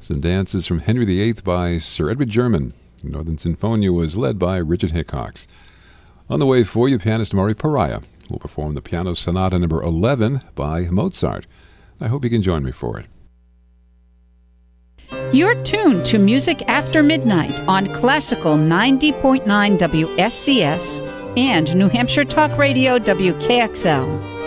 Some dances from Henry VIII by Sir Edward German. The Northern Sinfonia was led by Richard Hickox. On the way for you, pianist Maury Pariah will perform the Piano Sonata number 11 by Mozart. I hope you can join me for it. You're tuned to Music After Midnight on Classical 90.9 WSCS and New Hampshire Talk Radio WKXL.